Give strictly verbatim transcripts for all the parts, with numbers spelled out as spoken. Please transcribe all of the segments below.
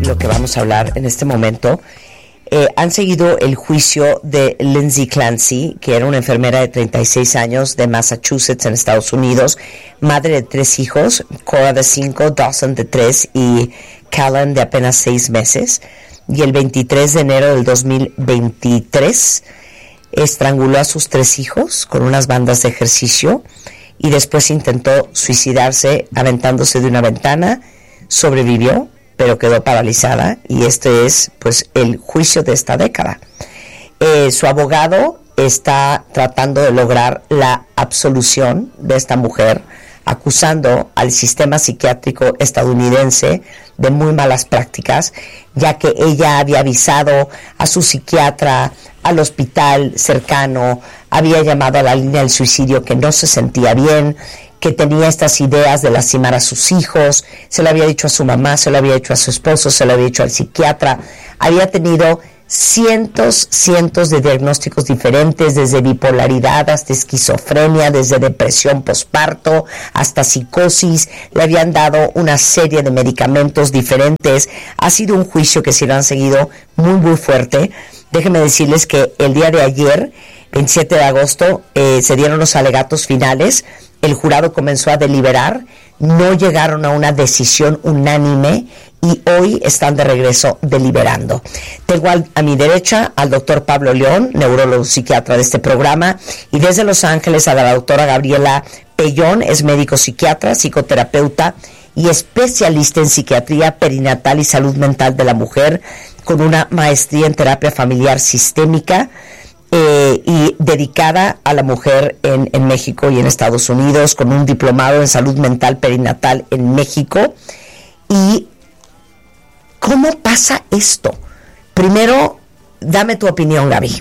lo que vamos a hablar en este momento. Eh, han seguido el juicio de Lindsay Clancy, que era una enfermera de treinta y seis años de Massachusetts en Estados Unidos, madre de tres hijos, Cora de cinco, Dawson de tres y Callan de apenas seis meses. Y el veintitrés de enero del dos mil veintitrés estranguló a sus tres hijos con unas bandas de ejercicio y después intentó suicidarse aventándose de una ventana. Sobrevivió, pero quedó paralizada, y este es pues el juicio de esta década. Eh, su abogado está tratando de lograr la absolución de esta mujer, acusando al sistema psiquiátrico estadounidense de muy malas prácticas, ya que ella había avisado a su psiquiatra, al hospital cercano, había llamado a la línea del suicidio que no se sentía bien, que tenía estas ideas de lastimar a sus hijos, se lo había dicho a su mamá, se lo había dicho a su esposo, se lo había dicho al psiquiatra, había tenido cientos, cientos de diagnósticos diferentes, desde bipolaridad hasta esquizofrenia, desde depresión posparto hasta psicosis, le habían dado una serie de medicamentos diferentes. Ha sido un juicio que se lo han seguido muy, muy fuerte. Déjenme decirles que el día de ayer, veintisiete de agosto, eh, se dieron los alegatos finales. El jurado comenzó a deliberar, no llegaron a una decisión unánime y hoy están de regreso deliberando. Tengo al, a mi derecha al doctor Pablo León, neurólogo psiquiatra de este programa, y desde Los Ángeles a la doctora Gabriela Pellón, es médico psiquiatra, psicoterapeuta y especialista en psiquiatría perinatal y salud mental de la mujer, con una maestría en terapia familiar sistémica, Eh, y dedicada a la mujer en, en México y en Estados Unidos, con un diplomado en salud mental perinatal en México. ¿Y cómo pasa esto? Primero, dame tu opinión, Gaby.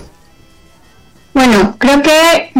Bueno, creo que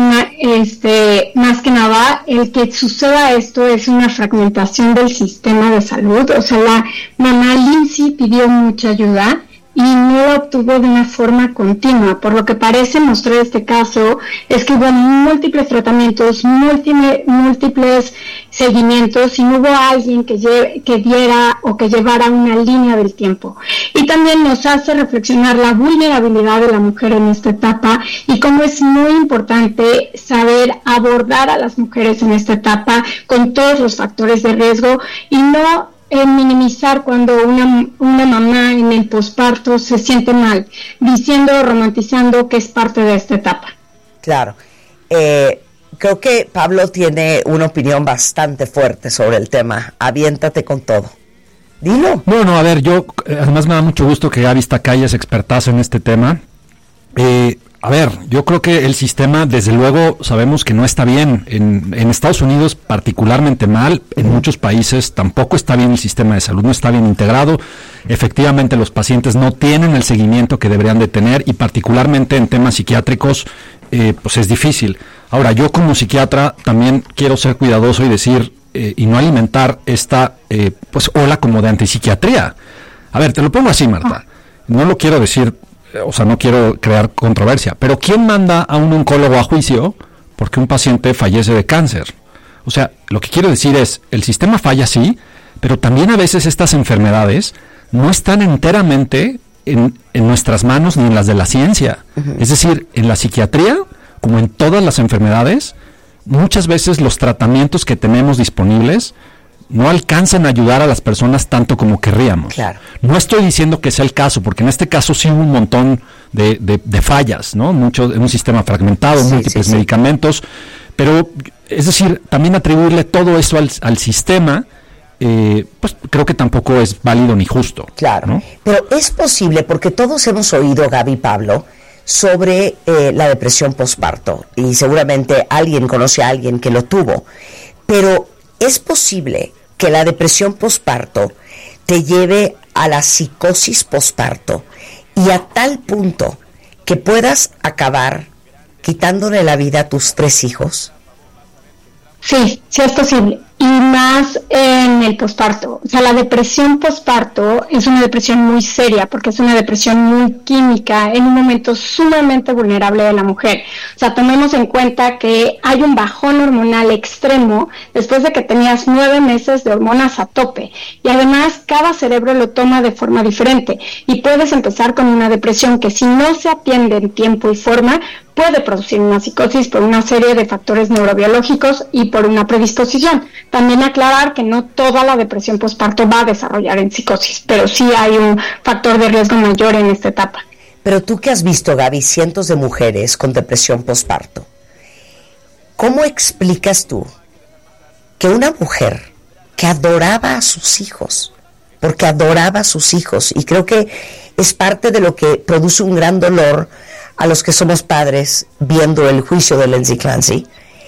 este, más que nada, el que suceda esto es una fragmentación del sistema de salud. O sea, la mamá Lindsay pidió mucha ayuda y no lo obtuvo de una forma continua. Por lo que parece mostrar este caso es que hubo múltiples tratamientos, múltiples, múltiples seguimientos y no hubo alguien que, lleve, que diera o que llevara una línea del tiempo. Y también nos hace reflexionar la vulnerabilidad de la mujer en esta etapa y cómo es muy importante saber abordar a las mujeres en esta etapa con todos los factores de riesgo y no en minimizar cuando una, una mamá en el posparto se siente mal, diciendo o romantizando que es parte de esta etapa. Claro. Eh, creo que Pablo tiene una opinión bastante fuerte sobre el tema. Aviéntate con todo. Dilo. No, no, a ver, yo, además me da mucho gusto que Gaby está acá y es expertaza en este tema. Eh, a ver, yo creo que el sistema, desde luego, sabemos que no está bien. En, en Estados Unidos, particularmente mal. En muchos países tampoco está bien el sistema de salud, no está bien integrado. Efectivamente, los pacientes no tienen el seguimiento que deberían de tener y particularmente en temas psiquiátricos, eh, pues es difícil. Ahora, yo como psiquiatra también quiero ser cuidadoso y decir, eh, y no alimentar esta, eh, pues, ola como de antipsiquiatría. A ver, te lo pongo así, Marta. No lo quiero decir... O sea, no quiero crear controversia, pero ¿quién manda a un oncólogo a juicio porque un paciente fallece de cáncer? O sea, lo que quiero decir es, el sistema falla sí, pero también a veces estas enfermedades no están enteramente en, en nuestras manos ni en las de la ciencia. Uh-huh. Es decir, en la psiquiatría, como en todas las enfermedades, muchas veces los tratamientos que tenemos disponibles no alcanzan a ayudar a las personas tanto como querríamos. Claro. No estoy diciendo que sea el caso, porque en este caso sí hubo un montón de, de, de fallas, ¿no? Mucho, en un sistema fragmentado, sí, múltiples sí, sí. medicamentos, pero, es decir, también atribuirle todo eso al, al sistema, eh, pues creo que tampoco es válido ni justo. Claro, ¿no? Pero es posible, porque todos hemos oído, Gaby y Pablo, sobre eh, la depresión posparto, y seguramente alguien conoce a alguien que lo tuvo, pero es posible que la depresión posparto te lleve a la psicosis posparto y a tal punto que puedas acabar quitándole la vida a tus tres hijos. Sí, sí es posible. y más en el posparto. O sea, la depresión posparto es una depresión muy seria porque es una depresión muy química en un momento sumamente vulnerable de la mujer. O sea, tomemos en cuenta que hay un bajón hormonal extremo después de que tenías nueve meses de hormonas a tope y además cada cerebro lo toma de forma diferente y puedes empezar con una depresión que si no se atiende en tiempo y forma puede producir una psicosis por una serie de factores neurobiológicos y por una predisposición. También aclarar que no toda la depresión postparto va a desarrollar en psicosis, pero sí hay un factor de riesgo mayor en esta etapa. Pero tú que has visto, Gaby, cientos de mujeres con depresión postparto, ¿cómo explicas tú que una mujer que adoraba a sus hijos, porque adoraba a sus hijos, y creo que es parte de lo que produce un gran dolor a los que somos padres viendo el juicio de Lindsay Clancy,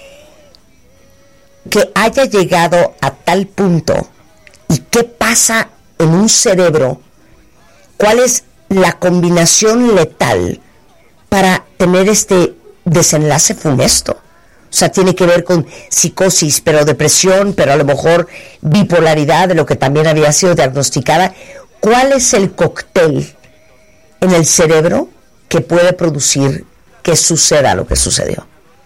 que haya llegado a tal punto, y qué pasa en un cerebro, cuál es la combinación letal para tener este desenlace funesto? O sea, tiene que ver con psicosis, pero depresión, pero a lo mejor bipolaridad, de lo que también había sido diagnosticada. ¿Cuál es el cóctel en el cerebro que puede producir que suceda lo que sucedió?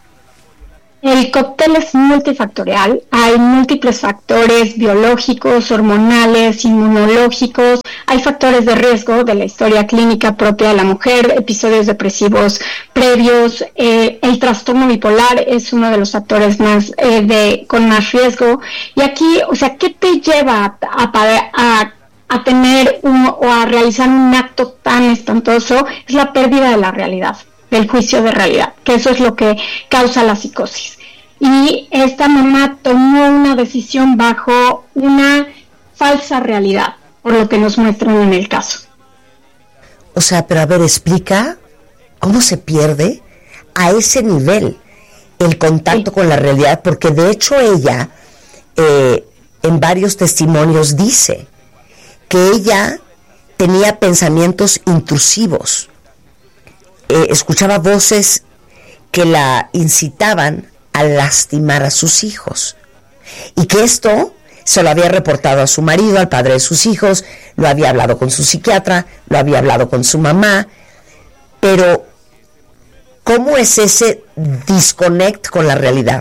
El cóctel es multifactorial, hay múltiples factores biológicos, hormonales, inmunológicos, hay factores de riesgo de la historia clínica propia de la mujer, episodios depresivos previos, eh, el trastorno bipolar es uno de los factores más eh, de con más riesgo. Y aquí, o sea, ¿qué te lleva a, a, a a tener un, o a realizar un acto tan espantoso? Es la pérdida de la realidad, del juicio de realidad, que eso es lo que causa la psicosis. Y esta mamá tomó una decisión bajo una falsa realidad, por lo que nos muestran en el caso. O sea, pero a ver, explica cómo se pierde a ese nivel el contacto sí. con la realidad, porque de hecho ella eh, en varios testimonios dice que ella tenía pensamientos intrusivos, eh, escuchaba voces que la incitaban a lastimar a sus hijos, y que esto se lo había reportado a su marido, al padre de sus hijos, lo había hablado con su psiquiatra, lo había hablado con su mamá, pero ¿cómo es ese disconnect con la realidad?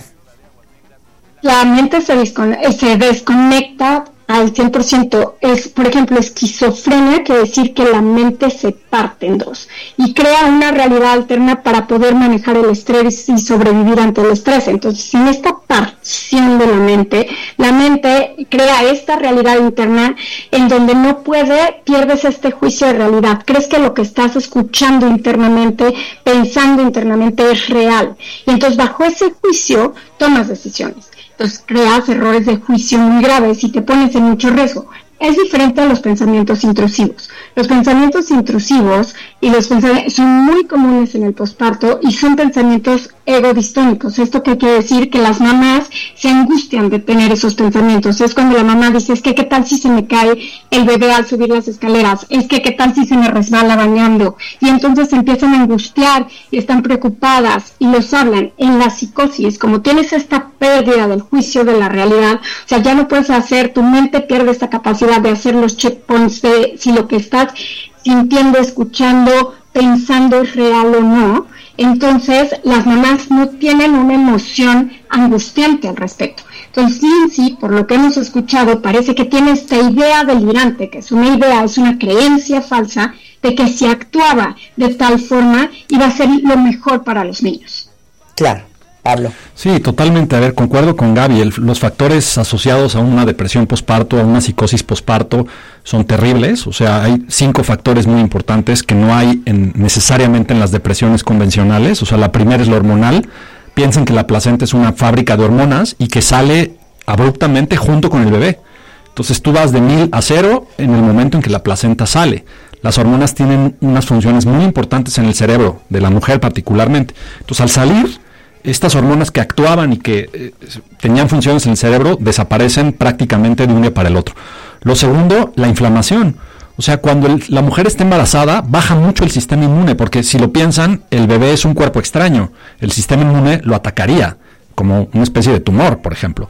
La mente se, descone- se desconecta al cien por ciento. Es, por ejemplo, esquizofrenia, quiere decir que la mente se parte en dos y crea una realidad alterna para poder manejar el estrés y sobrevivir ante el estrés. Entonces, en esta partición de la mente, la mente crea esta realidad interna en donde no puede, pierdes este juicio de realidad. Crees que lo que estás escuchando internamente, pensando internamente es real. Y entonces, bajo ese juicio, tomas decisiones. Entonces creas errores de juicio muy graves y te pones en mucho riesgo. Es diferente a los pensamientos intrusivos. Los pensamientos intrusivos y los pensamientos son muy comunes en el posparto y son pensamientos egodistónicos. ¿Esto qué quiere decir? Que las mamás se angustian de tener esos pensamientos. Es cuando la mamá dice, es que qué tal si se me cae el bebé al subir las escaleras, es que qué tal si se me resbala bañando, y entonces se empiezan a angustiar y están preocupadas y los hablan. En la psicosis, como tienes esta pérdida del juicio de la realidad, o sea, ya no puedes hacer, tu mente pierde esta capacidad de hacer los checkpoints de si lo que estás sintiendo, escuchando, pensando es real o no. Entonces las mamás no tienen una emoción angustiante al respecto. Entonces Lindsay, por lo que hemos escuchado, parece que tiene esta idea delirante, que es una idea, es una creencia falsa de que si actuaba de tal forma iba a ser lo mejor para los niños. Claro. Pablo. Sí, totalmente. A ver, concuerdo con Gaby. El, los factores asociados a una depresión posparto, a una psicosis posparto, son terribles. O sea, hay cinco factores muy importantes que no hay en, necesariamente en las depresiones convencionales. O sea, la primera es la hormonal. Piensen que la placenta es una fábrica de hormonas y que sale abruptamente junto con el bebé. Entonces tú vas de mil a cero en el momento en que la placenta sale. Las hormonas tienen unas funciones muy importantes en el cerebro de la mujer particularmente. Entonces al salir, estas hormonas que actuaban y que eh, tenían funciones en el cerebro desaparecen prácticamente de un día para el otro. Lo segundo, la inflamación. O sea, cuando el, la mujer está embarazada, baja mucho el sistema inmune, porque si lo piensan, el bebé es un cuerpo extraño. El sistema inmune lo atacaría, como una especie de tumor, por ejemplo.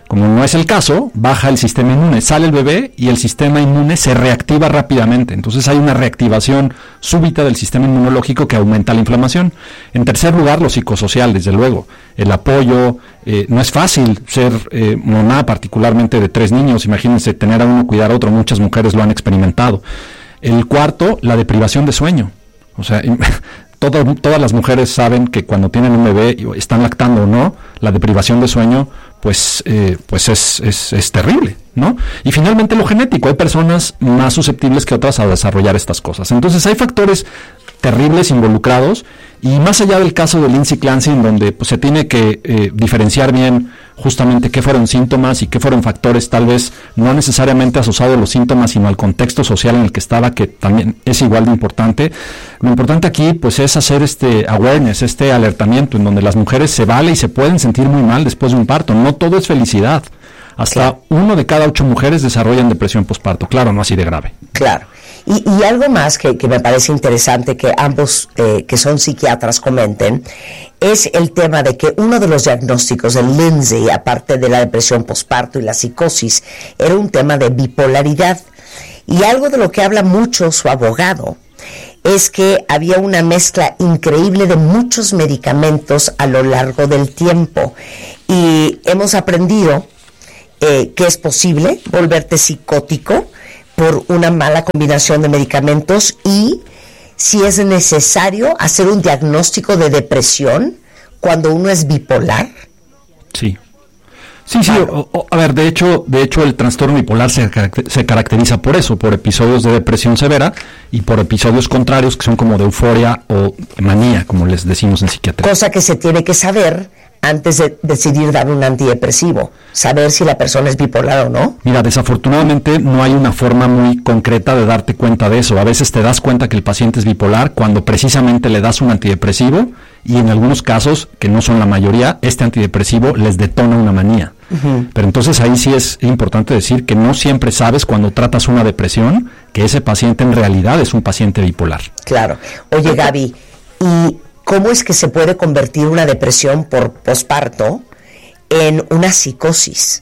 Como no es el caso, baja el sistema inmune, sale el bebé y el sistema inmune se reactiva rápidamente. Entonces hay una reactivación súbita del sistema inmunológico que aumenta la inflamación. En tercer lugar, lo psicosocial, desde luego. El apoyo, eh, no es fácil ser eh, mamá, particularmente de tres niños. Imagínense tener a uno, cuidar a otro, muchas mujeres lo han experimentado. El cuarto, la deprivación de sueño. O sea, todo, todas las mujeres saben que cuando tienen un bebé, están lactando o no, la deprivación de sueño pues eh, pues es, es, es terrible, ¿no? Y finalmente lo genético, hay personas más susceptibles que otras a desarrollar estas cosas. Entonces hay factores terribles involucrados, y más allá del caso de Lindsay Clancy, en donde pues, se tiene que eh, diferenciar bien justamente qué fueron síntomas y qué fueron factores tal vez no necesariamente asociados a los síntomas, sino al contexto social en el que estaba, que también es igual de importante. Lo importante aquí pues es hacer este awareness, este alertamiento, en donde las mujeres se vale y se pueden sentir muy mal después de un parto. No todo es felicidad. Hasta claro. Uno de cada ocho mujeres desarrollan depresión posparto. Claro, no así de grave. Claro. Y, y algo más que, que me parece interesante que ambos, eh, que son psiquiatras, comenten, es el tema de que uno de los diagnósticos de Lindsay, aparte de la depresión posparto y la psicosis, era un tema de bipolaridad. Y algo de lo que habla mucho su abogado es que había una mezcla increíble de muchos medicamentos a lo largo del tiempo. Y hemos aprendido eh, que es posible volverte psicótico por una mala combinación de medicamentos, y si es necesario hacer un diagnóstico de depresión cuando uno es bipolar. Sí. Sí, sí, o, o, a ver, de hecho, de hecho el trastorno bipolar se, se caracteriza por eso, por episodios de depresión severa y por episodios contrarios que son como de euforia o manía, como les decimos en psiquiatría. Cosa que se tiene que saber antes de decidir dar un antidepresivo, saber si la persona es bipolar o no. Mira, desafortunadamente no hay una forma muy concreta de darte cuenta de eso. A veces te das cuenta que el paciente es bipolar cuando precisamente le das un antidepresivo, y en algunos casos, que no son la mayoría, este antidepresivo les detona una manía. Uh-huh. Pero entonces ahí sí es importante decir que no siempre sabes cuando tratas una depresión que ese paciente en realidad es un paciente bipolar. Claro. Oye, Gaby, ¿y cómo es que se puede convertir una depresión por posparto en una psicosis?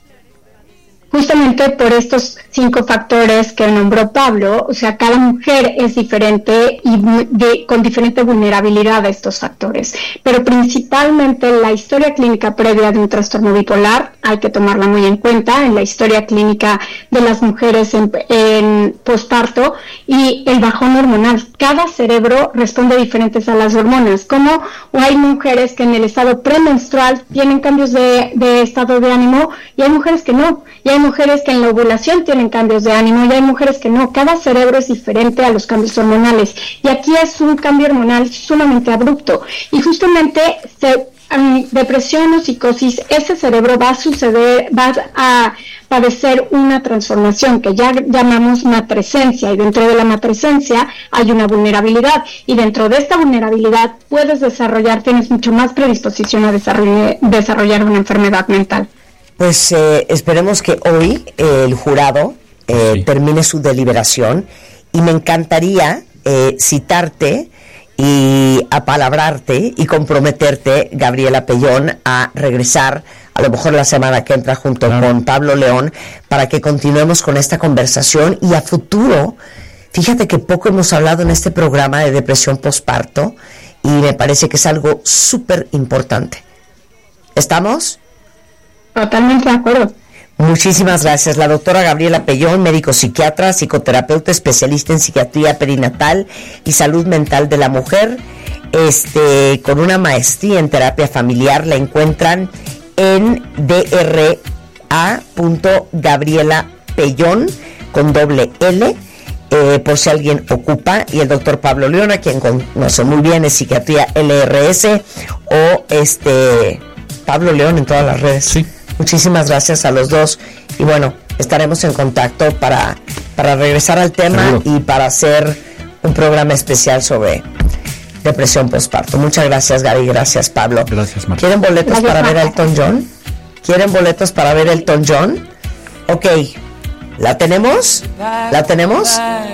Justamente por estos cinco factores que nombró Pablo, o sea, cada mujer es diferente y de, con diferente vulnerabilidad a estos factores, pero principalmente la historia clínica previa de un trastorno bipolar hay que tomarla muy en cuenta, en la historia clínica de las mujeres en, en posparto, y el bajón hormonal. Cada cerebro responde diferentes a las hormonas, como hay mujeres que en el estado premenstrual tienen cambios de, de estado de ánimo, y hay mujeres que no, y hay mujeres que en la ovulación tienen cambios de ánimo, y hay mujeres que no. Cada cerebro es diferente a los cambios hormonales, y aquí es un cambio hormonal sumamente abrupto, y justamente se, um, depresión o psicosis, ese cerebro va a suceder, va a padecer una transformación que ya llamamos matrescencia, y dentro de la matrescencia hay una vulnerabilidad, y dentro de esta vulnerabilidad puedes desarrollar, tienes mucho más predisposición a desarrollar, desarrollar una enfermedad mental. Pues eh, esperemos que hoy eh, el jurado eh, sí. termine su deliberación, y me encantaría eh, citarte y apalabrarte y comprometerte, Gabriela Pellón, a regresar a lo mejor la semana que entra junto claro. con Pablo León, para que continuemos con esta conversación. Y a futuro, fíjate que poco hemos hablado en este programa de depresión posparto, y me parece que es algo súper importante. ¿Estamos? Totalmente de acuerdo. Muchísimas gracias. La doctora Gabriela Pellón, médico psiquiatra, psicoterapeuta, especialista en psiquiatría perinatal y salud mental de la mujer, este, con una maestría en terapia familiar. La encuentran en d r a punto gabriela pellón con doble L, eh, por si alguien ocupa. Y el doctor Pablo León, a quien conoce muy bien, es psiquiatría L R S, o este Pablo León en todas las redes. Sí. Muchísimas gracias a los dos, y bueno, estaremos en contacto para, para regresar al tema. Seguro. Y para hacer un programa especial sobre depresión postparto. Muchas gracias, Gaby. Gracias, Pablo. Gracias, Marta. ¿Quieren boletos gracias, para ver a Elton John? ¿Quieren boletos para ver a Elton John? Ok, ¿la tenemos? ¿La tenemos?